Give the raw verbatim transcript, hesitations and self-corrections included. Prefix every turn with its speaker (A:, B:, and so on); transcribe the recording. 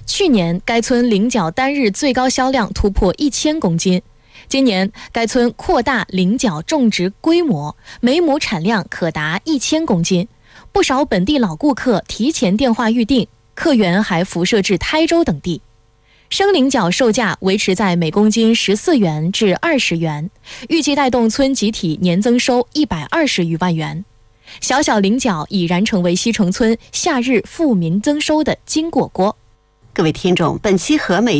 A: 去年该村菱角单日最高销量突破一千公斤。今年该村扩大菱角种植规模，每亩产量可达一千公斤。不少本地老顾客提前电话预订，客源还辐射至台州等地。生菱角售价维持在每公斤十四元至二十元，预计带动村集体年增收一百二十余万元。小小菱角已然成为西城村夏日富民增收的金果果。
B: 各位听众，本期和美